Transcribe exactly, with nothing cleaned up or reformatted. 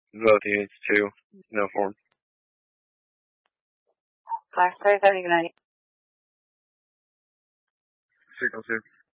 Both units two. No form. Black Star seventy, good night. Signal two.